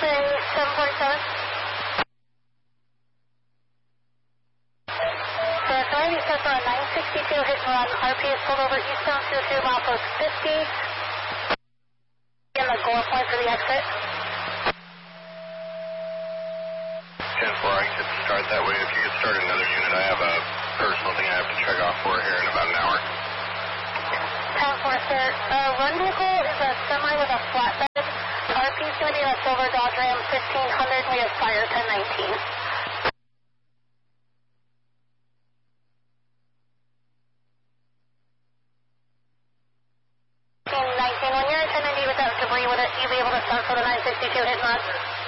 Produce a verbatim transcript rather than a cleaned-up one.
Say seven forty-seven. So it's already set for a nine sixty-two hit and run. R P is pulled over eastbound to two milepost fifty. In the goal point for the exit. ten four, I could start that way. If you could start another unit, I have a personal thing I have to check off for here in about an hour. ten four, sir. Uh, run vehicle is a semi with a flatbed. R P is going to be in a silver Dodge Ram fifteen hundred. We have fire ten nineteen. nineteen, when you're at ten ninety without debris, would you be able to start for the nine sixty-two hit and run?